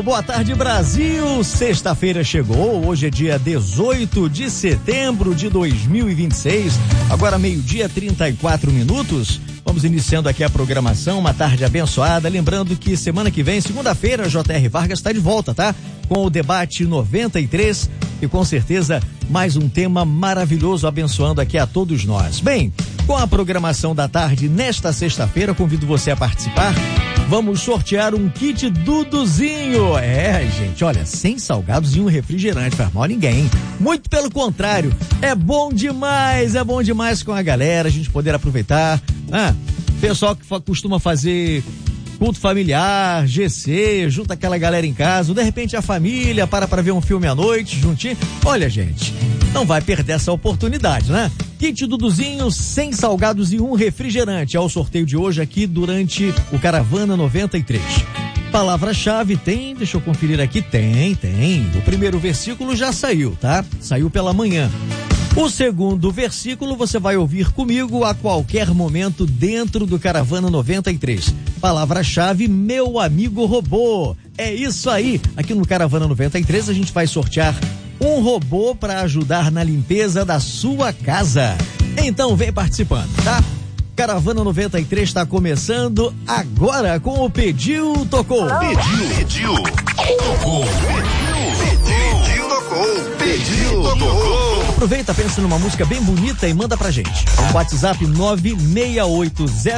boa tarde, Brasil. Sexta-feira chegou, hoje é dia 18 de setembro de 2026, agora 12h34. Vamos iniciando aqui a programação, uma tarde abençoada, lembrando que semana que vem, segunda-feira, J.R. Vargas está de volta, tá? Com o debate 93 e com certeza mais um tema maravilhoso abençoando aqui a todos nós. Bem, com a programação da tarde nesta sexta-feira, convido você a participar. Vamos sortear um kit Duduzinho. Gente, olha, sem salgados e um refrigerante, faz mal a ninguém. Muito pelo contrário, é bom demais com a galera, a gente poder aproveitar. Pessoal que costuma fazer culto familiar, GC, junta aquela galera em casa, ou de repente a família para ver um filme à noite, juntinho. Olha, gente, não vai perder essa oportunidade, né? Kit Duduzinho, sem salgados e um refrigerante. É o sorteio de hoje aqui durante o Caravana 93. Palavra-chave tem, deixa eu conferir aqui, tem. O primeiro versículo já saiu, tá? Saiu pela manhã. O segundo versículo você vai ouvir comigo a qualquer momento dentro do Caravana 93. Palavra-chave, meu amigo robô. É isso aí. Aqui no Caravana 93 a gente vai sortear um robô para ajudar na limpeza da sua casa. Então vem participando, tá? Caravana 93 está começando agora com o Pediu, Tocou. Pediu, tocou. Pediu, tocou. Aproveita, pensa numa música bem bonita e manda pra gente. O WhatsApp 968